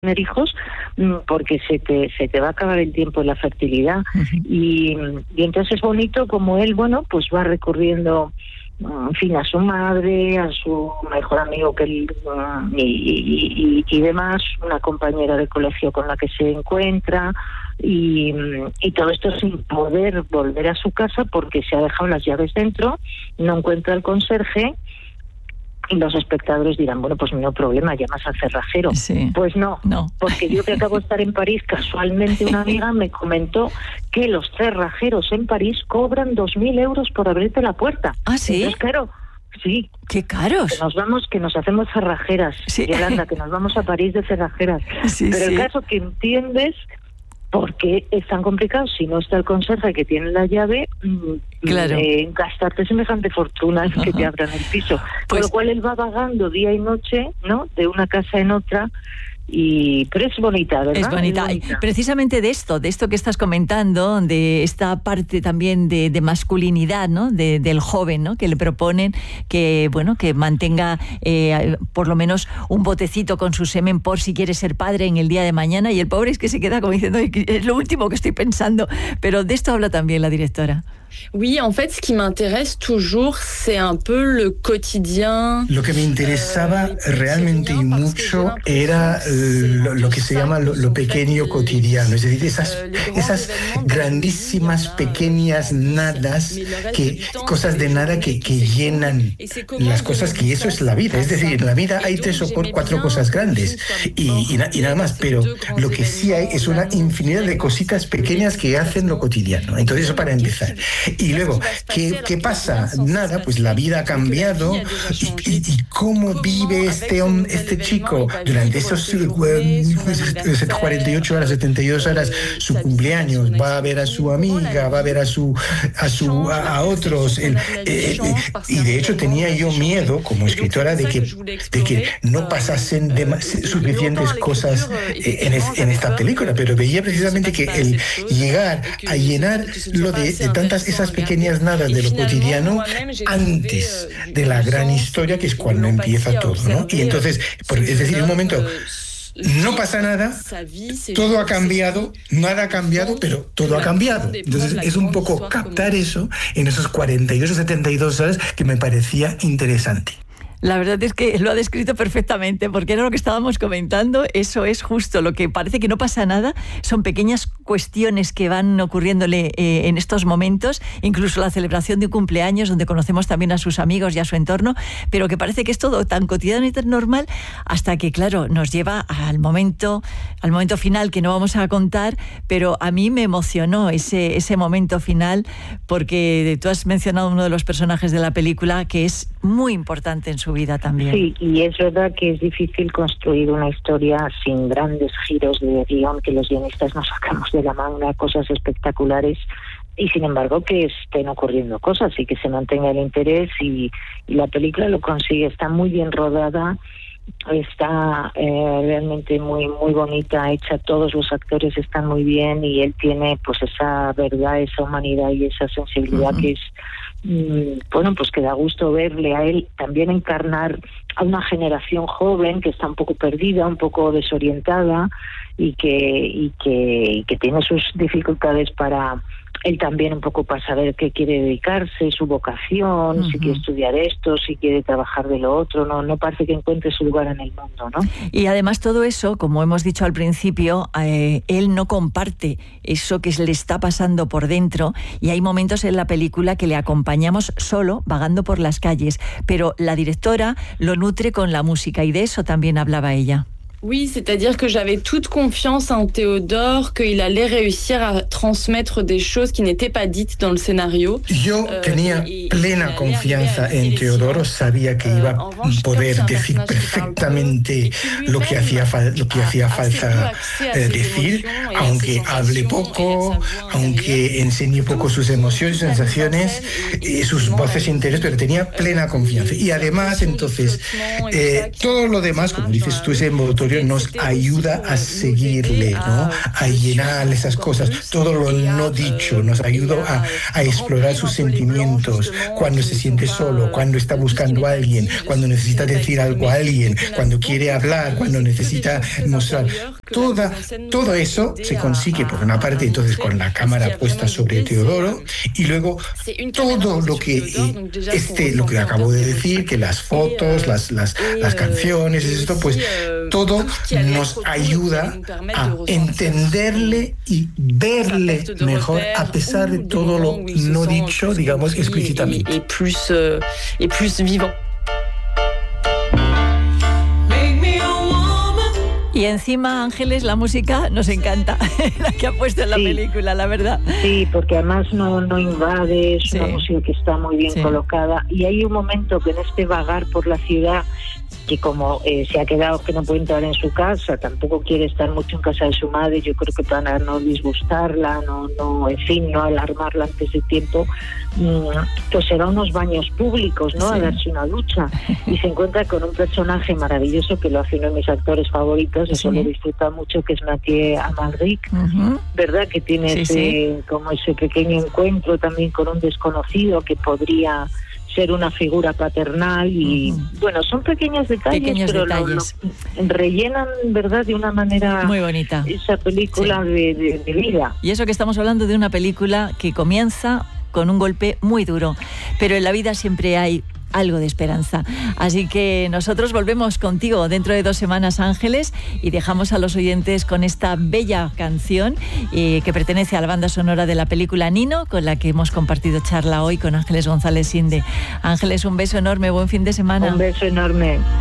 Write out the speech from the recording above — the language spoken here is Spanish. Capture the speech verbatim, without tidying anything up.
tener hijos porque se te se te va a acabar el tiempo en la fertilidad. Uh-huh. y, y entonces es bonito como él, bueno, pues va recurriendo, en fin, a su madre, a su mejor amigo que él, y, y, y, y demás, una compañera de colegio con la que se encuentra, y, y todo esto sin poder volver a su casa porque se ha dejado las llaves dentro, no encuentra el conserje. Y los espectadores dirán, bueno, pues no hay problema, llamas al cerrajero. Sí. Pues no, no, porque yo que acabo de estar en París, casualmente una amiga me comentó que los cerrajeros en París cobran dos mil euros por abrirte la puerta. ¿Ah, sí? Entonces, claro, sí. ¡Qué caros! Que nos vamos, que nos hacemos cerrajeras, sí. Yolanda, que nos vamos a París de cerrajeras. Sí, Pero sí. el caso que entiendes... ¿Por qué es tan complicado? Si no está el conserje que tiene la llave, claro. eh, gastarte semejante fortuna es que te abran el piso. Pues, Con lo cual él va vagando día y noche, ¿no? De una casa en otra. Y pero es bonita, ¿verdad? Es bonita. Es bonita. Precisamente de esto, de esto que estás comentando, de esta parte también de, de masculinidad, ¿no? De, del joven, ¿no? Que le proponen que, bueno, que mantenga eh, por lo menos un botecito con su semen por si quiere ser padre en el día de mañana, y el pobre es que se queda como diciendo, es lo último que estoy pensando. Pero de esto habla también la directora. Oui, en fait, ce qui m'intéresse toujours, c'est un peu le quotidien. Lo que me interesaba realmente y mucho era lo, lo que se llama lo, lo pequeño cotidiano, es decir, esas, esas grandísimas pequeñas nadas, que, cosas de nada que, que llenan las cosas, que eso es la vida. Es decir, en la vida hay tres o cuatro cosas grandes y, y, y nada más, pero lo que sí hay es una infinidad de cositas pequeñas que hacen lo cotidiano. Entonces, eso para empezar. Y luego, ¿qué, qué pasa? Nada, pues la vida ha cambiado. ¿Y, y, y cómo vive este, este chico durante esos cuarenta y ocho horas, setenta y dos horas, su cumpleaños? Va a ver a su amiga, va a ver a su a, su, a, a otros. El, eh, eh, y de hecho tenía yo miedo, como escritora, de que, de que no pasasen de, suficientes cosas en, es, en esta película, pero veía precisamente que el llegar a llenar lo de, de tantas esas pequeñas nadas de lo cotidiano antes de la gran historia, que es cuando empieza todo, ¿no? Y entonces, por, es decir, en un momento no pasa nada, todo ha cambiado, nada ha cambiado, pero todo ha cambiado. Entonces es un poco captar eso en esos cuarenta y ocho, setenta y dos horas que me parecía interesante. La verdad es que lo ha descrito perfectamente, porque era lo que estábamos comentando. Eso es justo lo que parece que no pasa nada. Son pequeñas cuestiones que van ocurriéndole eh, en estos momentos, incluso la celebración de un cumpleaños donde conocemos también a sus amigos y a su entorno, pero que parece que es todo tan cotidiano y tan normal hasta que, claro, nos lleva al momento, al momento final, que no vamos a contar, pero a mí me emocionó ese, ese momento final, porque tú has mencionado uno de los personajes de la película que es muy importante en su vida también. Sí, y es verdad que es difícil construir una historia sin grandes giros de guión, que los guionistas nos sacamos de la manga cosas espectaculares, y sin embargo que estén ocurriendo cosas y que se mantenga el interés, y, y la película lo consigue. Está muy bien rodada, está eh, realmente muy muy bonita, hecha, todos los actores están muy bien, y él tiene pues esa verdad, esa humanidad y esa sensibilidad, uh-huh. que es mm, bueno, pues que da gusto verle a él también encarnar a una generación joven que está un poco perdida, un poco desorientada, y que y que, y que tiene sus dificultades para él también un poco para saber qué quiere dedicarse, su vocación, uh-huh. si quiere estudiar esto, si quiere trabajar de lo otro, no no parece que encuentre su lugar en el mundo, ¿no? Y además todo eso, como hemos dicho al principio, eh, él no comparte eso que le está pasando por dentro, y hay momentos en la película que le acompañamos solo, vagando por las calles, pero la directora lo nutre con la música, y de eso también hablaba ella. Oui, c'est-à-dire que j'avais toute confiance en Théodore, qu'il allait réussir à transmettre des choses qui n'étaient pas dites dans le scénario. Yo tenía plena confianza en Teodoro, sabía que iba a poder decir perfectamente lo que hacía, fal- lo que hacía falta eh, decir, aunque hable poco, aunque enseñe poco sus emociones, sus sensaciones, y sus voces interiores, pero tenía plena confianza. Y además, entonces, eh, todo lo demás, como dices tú, ese motor historia nos ayuda a seguirle, ¿no? A llenar esas cosas, todo lo no dicho, nos ayuda a, a explorar sus sentimientos, cuando se siente solo, cuando está buscando a alguien, cuando necesita decir algo a alguien, cuando quiere hablar, cuando necesita mostrar. Toda, todo eso se consigue por una parte entonces con la cámara puesta sobre Teodoro, y luego todo lo que eh, este lo que acabo de decir, que las fotos, las, las, las canciones, esto, pues todo nos ayuda a entenderle y verle mejor a pesar de todo lo no dicho, digamos, explícitamente. Y plus, uh, y plus vivant. Y encima, Ángeles, la música nos encanta, la que ha puesto en la sí. película, la verdad. Sí, porque además no, no invade, es sí. una música que está muy bien sí. colocada. Y hay un momento que en este vagar por la ciudad, que como eh, se ha quedado que no puede entrar en su casa, tampoco quiere estar mucho en casa de su madre, yo creo que para no disgustarla, no, no, en fin, no alarmarla antes de tiempo, pues se va a unos baños públicos, ¿no? Sí. A darse una ducha, y se encuentra con un personaje maravilloso que lo hace uno de mis actores favoritos, eso sí. lo disfruta mucho, que es Mathieu Amalric, uh-huh. ¿verdad? Que tiene sí, ese, sí. como ese pequeño encuentro también con un desconocido que podría ser una figura paternal y uh-huh. bueno, son pequeños detalles, pequeños pero detalles. Lo, lo rellenan, ¿verdad?, de una manera muy bonita esa película sí. de, de, de vida. Y eso que estamos hablando de una película que comienza con un golpe muy duro, pero en la vida siempre hay algo de esperanza. Así que nosotros volvemos contigo dentro de dos semanas, Ángeles, y dejamos a los oyentes con esta bella canción eh, que pertenece a la banda sonora de la película Nino, con la que hemos compartido charla hoy con Ángeles González Sinde. Ángeles, un beso enorme, buen fin de semana. Un beso enorme.